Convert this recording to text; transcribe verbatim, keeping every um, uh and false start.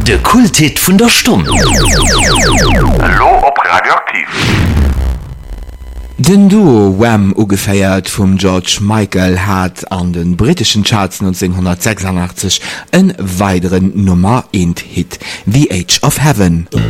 De Kulthit vun der Stunde. Hallo op Radioaktiv. Den Duo Wham ugefeiert vum George Michael hat an den britischen Charts neunzehnhundertsechsundachtzig en weiteren Nummer eins Hit, The Age of Heaven.